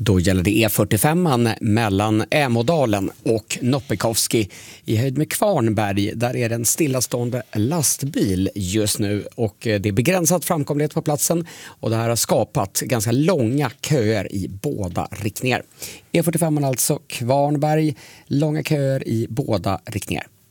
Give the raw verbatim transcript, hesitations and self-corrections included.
Då gäller det E fyrtiofem mellan Ämådalen och Noppikoski i höjd med Kvarnberg. Där är det en stillastående lastbil just nu och det är begränsat framkomlighet på platsen och det här har skapat ganska långa köer i båda riktningar. E fyrtiofem alltså Kvarnberg, långa köer i båda riktningar.